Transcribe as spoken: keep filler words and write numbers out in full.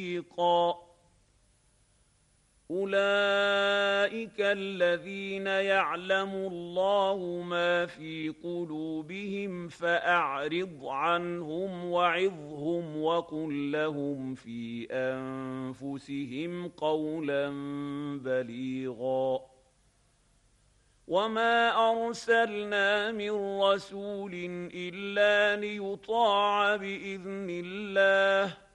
أولئك الذين يعلم الله ما في قلوبهم فأعرض عنهم وعظهم وقل لهم في أنفسهم قولا بليغا وما أرسلنا من رسول إلا ليطاع بإذن الله